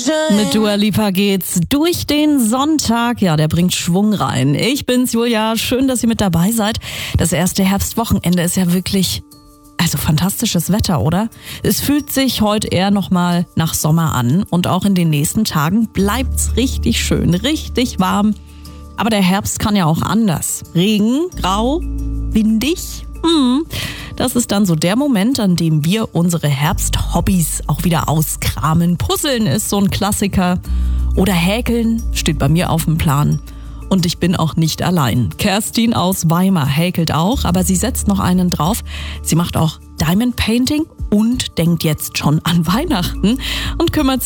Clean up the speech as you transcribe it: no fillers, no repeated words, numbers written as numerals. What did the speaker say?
Mit Dua Lipa geht's durch den Sonntag. Ja, der bringt Schwung rein. Ich bin's, Julia. Schön, dass ihr mit dabei seid. Das erste Herbstwochenende ist ja wirklich, fantastisches Wetter, oder? Es fühlt sich heute eher nochmal nach Sommer an. Und auch in den nächsten Tagen bleibt's richtig schön, richtig warm. Aber der Herbst kann ja auch anders. Regen, grau, windig. Das ist dann so der Moment, an dem wir unsere Herbsthobbys auch wieder auskramen. Puzzeln ist so ein Klassiker. Oder Häkeln steht bei mir auf dem Plan. Und ich bin auch nicht allein. Kerstin aus Weimar häkelt auch, aber sie setzt noch einen drauf. Sie macht auch Diamond Painting und denkt jetzt schon an Weihnachten und kümmert